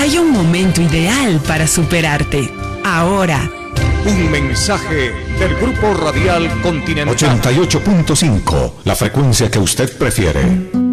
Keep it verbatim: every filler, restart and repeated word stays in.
Hay un momento ideal para superarte. Ahora. Un mensaje del Grupo Radial Continental. ochenta y ocho punto cinco, la frecuencia que usted prefiere.